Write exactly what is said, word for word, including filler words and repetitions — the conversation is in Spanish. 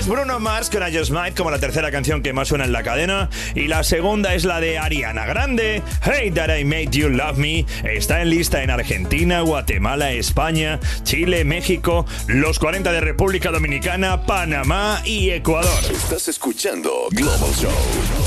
es Bruno Mars con I Just Might, como la tercera canción que más suena en la cadena. Y la segunda es la de Ariana Grande, Hey That I Made You Love Me. Está en lista en Argentina, Guatemala, España, Chile, México, los cuarenta de República Dominicana, Panamá y Ecuador. Estás escuchando Global Show.